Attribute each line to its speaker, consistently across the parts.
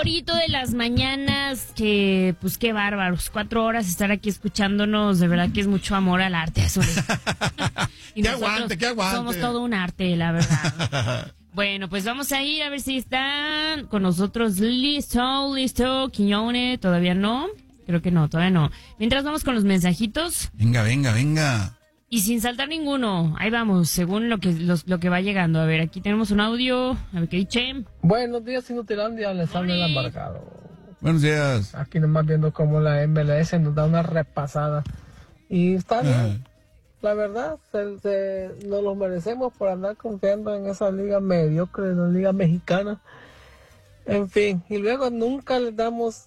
Speaker 1: horito de las mañanas, que pues qué bárbaros, 4 horas estar aquí escuchándonos, de verdad que es mucho amor al arte, Azul. Y
Speaker 2: que aguante.
Speaker 1: Somos todo un arte, la verdad. Bueno, pues vamos a ir a ver si están con nosotros. Listo, Quiñone, todavía no. Creo que no, todavía no. Mientras vamos con los mensajitos.
Speaker 2: Venga.
Speaker 1: Y sin saltar ninguno, ahí vamos, según lo que va llegando. A ver, aquí tenemos un audio, a ver qué dice.
Speaker 3: Buenos días, Inutilandia, les habla el Amargado.
Speaker 2: Buenos días.
Speaker 3: Aquí nomás viendo cómo la MLS nos da una repasada. Y está bien, la verdad, nos lo merecemos por andar confiando en esa liga mediocre, en la liga mexicana. En fin, y luego nunca les damos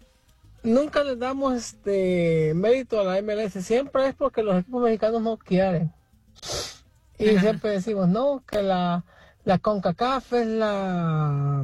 Speaker 3: mérito a la MLS, siempre es porque los equipos mexicanos no quieren. Y siempre decimos, no, que la CONCACAF es la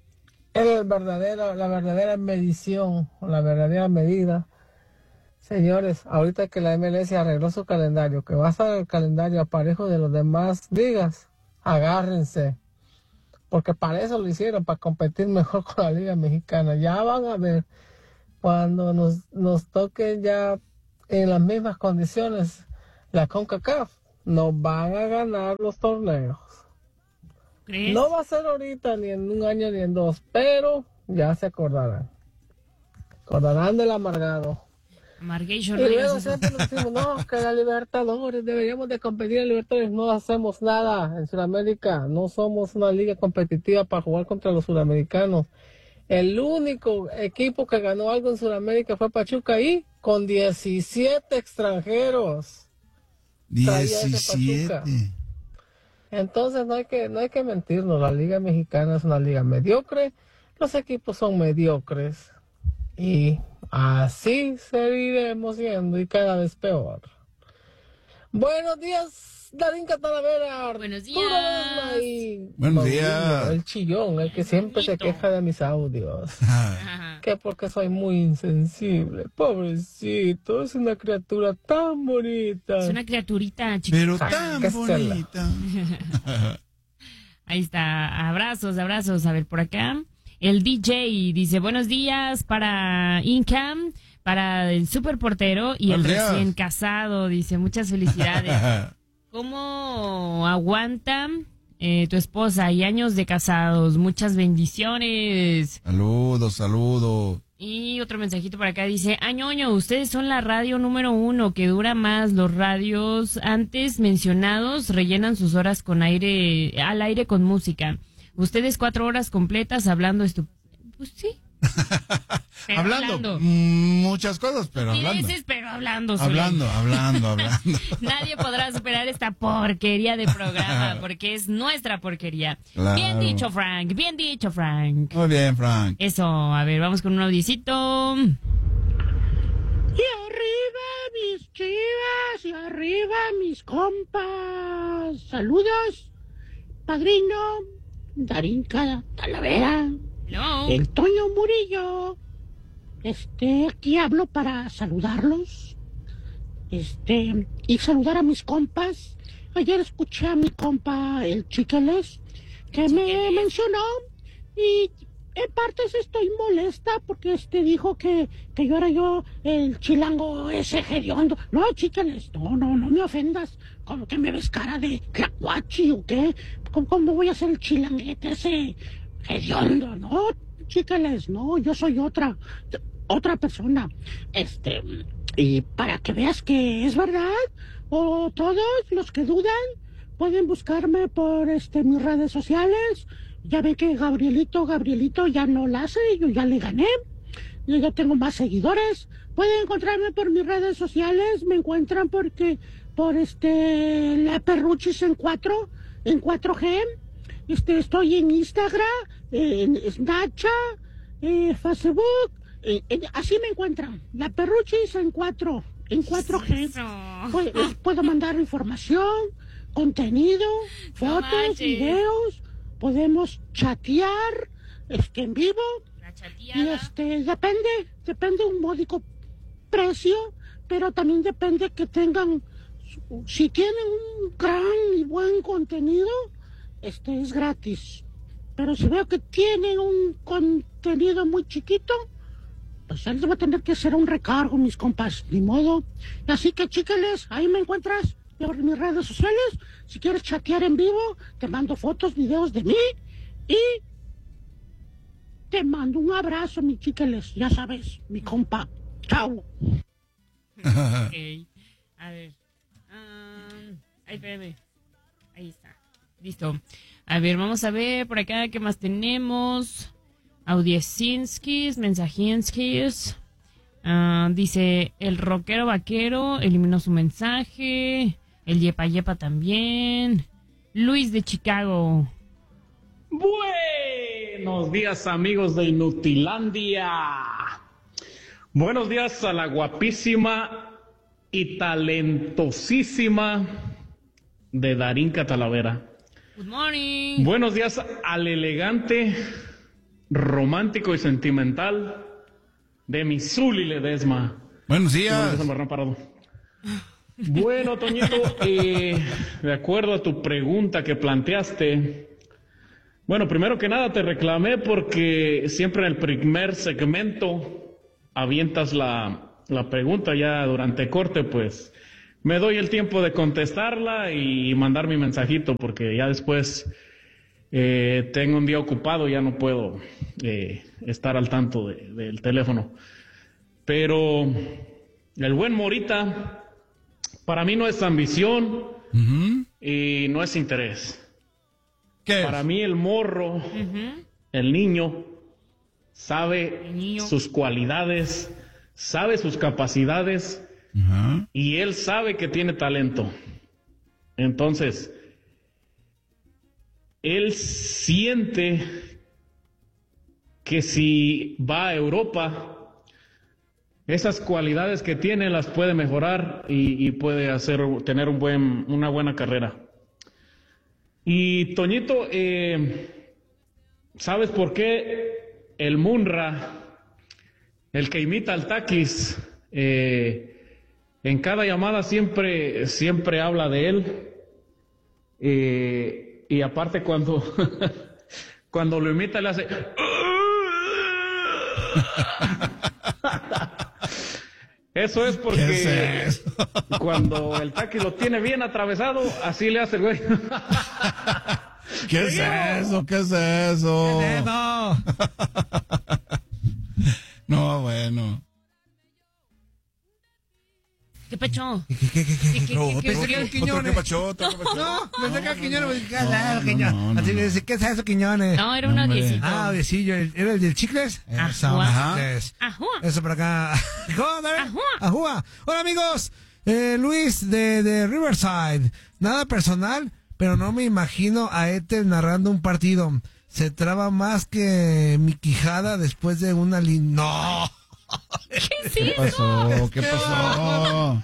Speaker 3: verdadera medición, la verdadera medida. Señores, ahorita que la MLS arregló su calendario, que va a estar el calendario aparejo de los demás ligas, agárrense. Porque para eso lo hicieron, para competir mejor con la liga mexicana. Ya van a ver. Cuando nos toquen ya en las mismas condiciones la CONCACAF, nos van a ganar los torneos.
Speaker 1: ¿Crees?
Speaker 3: No va a ser ahorita, ni en un año, ni en 2, pero ya se acordarán. Acordarán del Amargado.
Speaker 1: Amargation,
Speaker 3: y luego siempre nos decimos, no, que la Libertadores, deberíamos de competir en Libertadores. No hacemos nada en Sudamérica. No somos una liga competitiva para jugar contra los sudamericanos. El único equipo que ganó algo en Sudamérica fue Pachuca y con 17 extranjeros.
Speaker 2: 17.
Speaker 3: Entonces no hay que mentirnos, la liga mexicana es una liga mediocre, los equipos son mediocres y así seguiremos siendo y cada vez peor. Buenos días, Darinka Talavera.
Speaker 1: Buenos días.
Speaker 2: Buenos días.
Speaker 3: El chillón, el que siempre se queja de mis audios. Que porque soy muy insensible. Pobrecito, es una criatura tan bonita.
Speaker 1: Es una criaturita chiquita.
Speaker 2: Pero tan bonita.
Speaker 1: Ahí está, abrazos. A ver, por acá. El DJ dice, buenos días para Incam, para el super portero y el recién casado. Dice, muchas felicidades. ¿Cómo aguanta tu esposa y años de casados? Muchas bendiciones.
Speaker 2: Saludos.
Speaker 1: Y otro mensajito por acá dice, Añoño, ustedes son la radio número 1 que dura más. Los radios antes mencionados rellenan sus horas al aire con música. Ustedes 4 horas completas hablando Pues sí.
Speaker 2: Hablando muchas cosas, pero hablando.
Speaker 1: Pero hablando.
Speaker 2: Hablando.
Speaker 1: Nadie podrá superar esta porquería de programa, porque es nuestra porquería.
Speaker 2: Claro.
Speaker 1: Bien dicho, Frank.
Speaker 2: Muy bien, Frank.
Speaker 1: Eso, a ver, vamos con un audicito.
Speaker 4: Y arriba mis chivas, y arriba mis compas. Saludos, padrino, Darinka Talavera.
Speaker 1: Hello.
Speaker 4: El Toño Murillo. Aquí hablo para saludarlos. Y saludar a mis compas. Ayer escuché a mi compa, el Chiqueles, que me mencionó. Y en partes estoy molesta porque dijo que yo era el chilango ese hediondo. No, Chiqueles, no me ofendas. ¿Cómo que me ves cara de clacuachi o qué? ¿Cómo voy a ser el chilanguete ese hediondo? No, Chiqueles, no, yo soy otra persona. Y para que veas que es verdad, o todos los que dudan pueden buscarme por mis redes sociales. Ya ve que Gabrielito ya no la hace, yo ya le gané. Yo ya tengo más seguidores. Pueden encontrarme por mis redes sociales, me encuentran por la Perruchis en 4G. Estoy en Instagram, en Snapchat, Facebook, así me encuentran. La Perruchis en 4G. Puedo mandar información, contenido, fotos, videos. Podemos chatear, en vivo.
Speaker 1: La chateada.
Speaker 4: Y depende un módico precio, pero también depende que tengan, si tienen un gran y buen contenido, es gratis. Pero si veo que tienen un contenido tenido muy chiquito, pues él va a tener que hacer un recargo, mis compas, ni modo. Así que, chícales, ahí me encuentras por mis redes sociales. Si quieres chatear en vivo, te mando fotos, videos de mí y te mando un abrazo, mi chícales. Ya sabes, mi compa. Chao.
Speaker 1: Okay. A ver. Ay, espérame. Ahí está. Listo. A ver, vamos a ver por acá qué más tenemos. Audiesinskis, Mensajinskis. Dice, el rockero vaquero eliminó su mensaje. El Yepa Yepa también. Luis de Chicago.
Speaker 5: Buenos días, amigos de Inutilandia. Buenos días a la guapísima y talentosísima de Darinka Talavera.
Speaker 1: Good morning.
Speaker 5: Buenos días al elegante, romántico y sentimental de mi Zuli Ledesma.
Speaker 2: Buenos días.
Speaker 5: Bueno, Toñito, de acuerdo a tu pregunta que planteaste, bueno, primero que nada te reclamé porque siempre en el primer segmento avientas la pregunta, ya durante corte, pues me doy el tiempo de contestarla y mandar mi mensajito, porque ya después tengo un día ocupado, ya no puedo estar al tanto del teléfono. Pero el buen Morita, para mí no es ambición y no es interés.
Speaker 2: ¿Qué
Speaker 5: Para
Speaker 2: es?
Speaker 5: mí el morro, el niño, sabe sus cualidades, sabe sus capacidades y él sabe que tiene talento. Entonces, él siente que si va a Europa, esas cualidades que tiene las puede mejorar y puede tener una buena carrera. Y Toñito, ¿sabes por qué el Munra, el que imita al Takis, en cada llamada siempre habla de él? Y aparte cuando lo imita le hace... Eso es porque cuando el Taki lo tiene bien atravesado, así le hace el güey.
Speaker 2: ¿Qué es eso? ¿Qué es eso?
Speaker 6: ¿Qué es eso?
Speaker 2: No, bueno.
Speaker 1: ¿Qué pecho?
Speaker 6: ¿Qué?
Speaker 2: Pensé que era Quiñones. ¿Qué pacho?
Speaker 6: No, pensé que era Quiñones. Así que dice, ¿qué es eso, Quiñones?
Speaker 1: No, era un audiecito.
Speaker 6: Ah, audiecillo. ¿Era el del Chicles?
Speaker 1: Ajá.
Speaker 6: Eso por acá. Ajúa. Hola, amigos. Luis de Riverside. Nada personal, pero no me imagino a Ethel narrando un partido. Se traba más que mi quijada después de una ¡No!
Speaker 1: ¿Qué
Speaker 2: pasó? ¿Qué pasó?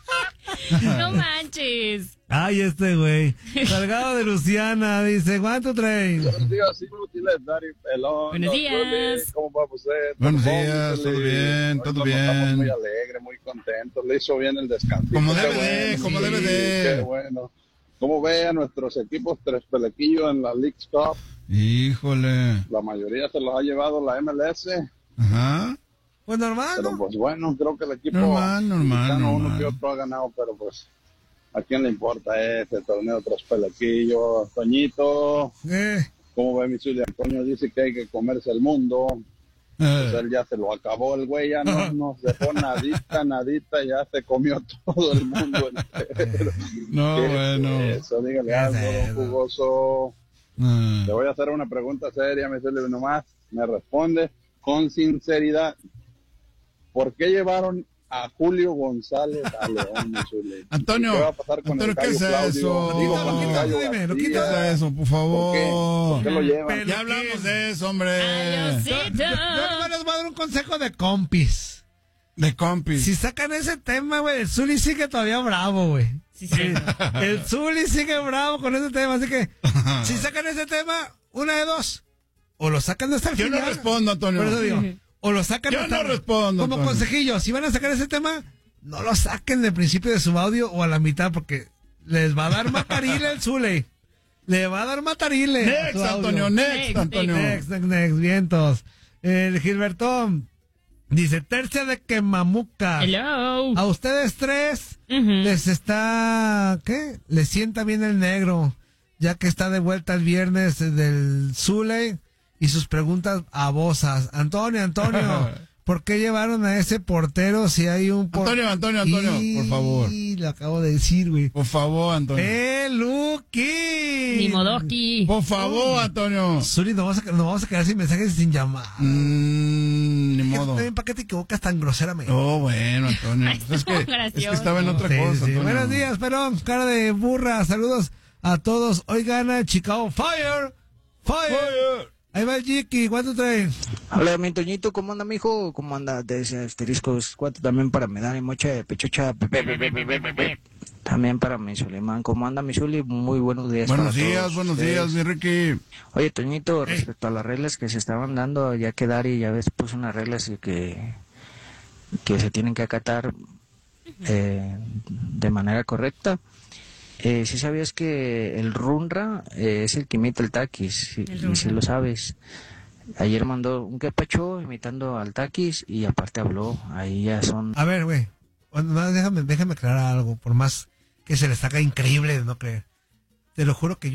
Speaker 1: No manches.
Speaker 6: Ay, güey. Salgado de Luciana, dice, ¿cuánto traen?
Speaker 7: Buenos días, inútiles, Dari Pelón.
Speaker 1: Buenos días.
Speaker 7: ¿Cómo va usted?
Speaker 2: Buenos días, todo bien, todo bien.
Speaker 7: Estamos muy alegres, muy contentos. Le hizo bien el descanso.
Speaker 2: Como debe de.
Speaker 7: Qué bueno. ¿Cómo ve a nuestros equipos tres pelequillos en la Leagues Cup?
Speaker 2: Híjole.
Speaker 7: La mayoría se los ha llevado la MLS.
Speaker 2: Ajá.
Speaker 6: Pues normal,
Speaker 7: Pero
Speaker 6: ¿no?
Speaker 7: pues bueno, creo que el equipo
Speaker 2: Normal.
Speaker 7: uno que otro ha ganado, pero pues ¿a quién le importa este torneo tres pelequillos? Toñito, ¿cómo ve mi Zuli? Antonio dice que hay que comerse el mundo. Pues él ya se lo acabó, el güey ya no dejó nadita, ya se comió todo el mundo entero.
Speaker 2: No, bueno.
Speaker 7: Eso, dígale algo, don Jugoso. Le voy a hacer una pregunta seria, mi Zuli, nomás me responde con sinceridad. ¿Por qué llevaron a Julio González a León, mi Zuli?
Speaker 2: Antonio,
Speaker 7: ¿Qué va a pasar con
Speaker 2: Antonio,
Speaker 7: el
Speaker 2: ¿qué es
Speaker 7: Gallo
Speaker 2: eso?
Speaker 7: Claudio? Digo, con el Gallo
Speaker 6: Dime,
Speaker 2: ¿Qué
Speaker 7: García.
Speaker 2: es eso, por favor?
Speaker 7: ¿Por qué lo llevan?
Speaker 2: Ya hablamos de eso, hombre.
Speaker 6: Yo les voy a dar un consejo de compis.
Speaker 2: De compis.
Speaker 6: Si sacan ese tema, güey, el Zuli sigue todavía bravo, güey.
Speaker 1: Sí.
Speaker 6: El Zuli sigue bravo con ese tema, así que si sacan ese tema, una de dos. O lo sacan hasta el
Speaker 2: Yo
Speaker 6: final.
Speaker 2: no respondo, Antonio.
Speaker 6: Por eso digo, o lo sacan
Speaker 2: Yo
Speaker 6: hasta
Speaker 2: no respondo,
Speaker 6: como
Speaker 2: Antonio.
Speaker 6: consejillo, si van a sacar ese tema, no lo saquen del principio de su audio o a la mitad, porque les va a dar matarile el Zuli. Le va a dar matarile.
Speaker 2: Next, Antonio, next, Antonio.
Speaker 6: Next, vientos. El Gilbertón dice, tercia de Quemamuca.
Speaker 1: Hello.
Speaker 6: A ustedes tres les está, ¿qué? Les sienta bien el negro, ya que está de vuelta el viernes del Zule y sus preguntas abosas. Antonio, ¿por qué llevaron a ese portero si hay un
Speaker 2: Antonio, por favor.
Speaker 6: Lo acabo de decir, güey.
Speaker 2: Por favor, Antonio.
Speaker 6: Luqui!
Speaker 1: Ni Modoki.
Speaker 2: Por favor, Antonio.
Speaker 6: Zuli, nos vamos a quedar sin mensajes y sin llamar.
Speaker 2: Ni modo.
Speaker 6: También, ¿para qué te equivocas tan groseramente?
Speaker 2: Oh, bueno, Antonio. Es que estaba en otra cosa, Antonio.
Speaker 6: Buenos días, Perón. Cara de burra. Saludos a todos. Hoy gana Chicago Fire. Ahí va el Jiki, ¿cuánto trae?
Speaker 8: Hola, mi Toñito, ¿cómo anda, mijo? ¿Cómo anda? De ese asteriscos, ¿cuánto también para me da mi mocha de pechocha? También para mi Suleiman, ¿cómo anda, mi Zuli? Muy buenos días.
Speaker 2: Buenos días, mi Ricky.
Speaker 8: Oye, Toñito, respecto a las reglas que se estaban dando, ya que Dari ya ves puso unas reglas que se tienen que acatar de manera correcta. ¿Sí sabías que el Runra es el que imita el Takis? Y si lo sabes. Ayer mandó un quepacho imitando al Takis y aparte habló. Ahí ya son...
Speaker 6: A ver, güey. Déjame aclarar algo. Por más que se les haga increíble de no creer. Te lo juro que